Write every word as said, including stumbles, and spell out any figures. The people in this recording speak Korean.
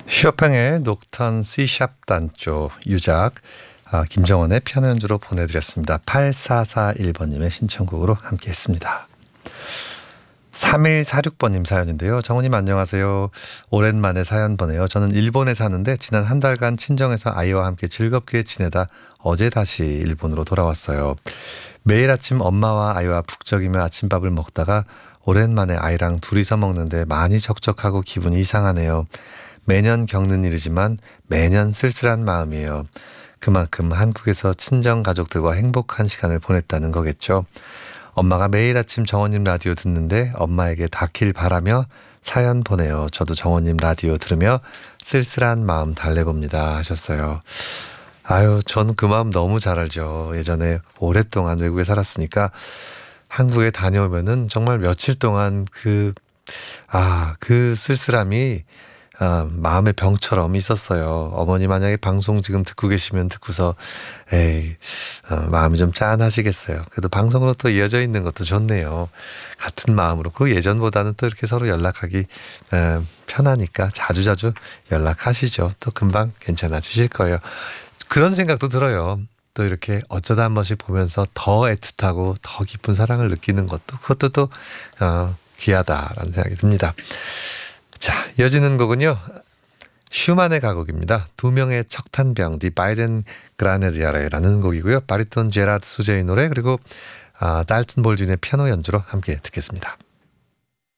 쇼팽의 녹턴 C샵 단조 유작, 아, 김정원의 피아노 연주로 보내드렸습니다. 팔사사일 번님의 신청곡으로 함께했습니다. 삼일사육 번님 사연인데요. 정우님 안녕하세요. 오랜만에 사연 보내요. 저는 일본에 사는데 지난 한 달간 친정에서 아이와 함께 즐겁게 지내다 어제 다시 일본으로 돌아왔어요. 매일 아침 엄마와 아이와 북적이며 아침밥을 먹다가 오랜만에 아이랑 둘이서 먹는데 많이 적적하고 기분이 이상하네요. 매년 겪는 일이지만 매년 쓸쓸한 마음이에요. 그만큼 한국에서 친정 가족들과 행복한 시간을 보냈다는 거겠죠. 엄마가 매일 아침 정원님 라디오 듣는데 엄마에게 닿길 바라며 사연 보내요. 저도 정원님 라디오 들으며 쓸쓸한 마음 달래봅니다 하셨어요. 아유, 전 그 마음 너무 잘 알죠. 예전에 오랫동안 외국에 살았으니까 한국에 다녀오면은 정말 며칠 동안 그, 아, 그 쓸쓸함이 아, 마음의 병처럼 있었어요. 어머니 만약에 방송 지금 듣고 계시면 듣고서 에이, 어, 마음이 좀 짠하시겠어요. 그래도 방송으로 또 이어져 있는 것도 좋네요. 같은 마음으로. 그리고 예전보다는 또 이렇게 서로 연락하기 에, 편하니까 자주자주 연락하시죠. 또 금방 괜찮아지실 거예요. 그런 생각도 들어요. 또 이렇게 어쩌다 한 번씩 보면서 더 애틋하고 더 깊은 사랑을 느끼는 것도 그것도 또 어, 귀하다라는 생각이 듭니다. 자, 이어지는 곡은요. 슈만의 가곡입니다. 두 명의 척탄병, 디 바이든 그라네디아레라는 곡이고요. 바리톤 제라드 수제의 노래 그리고 아, 달튼 볼딘의 피아노 연주로 함께 듣겠습니다.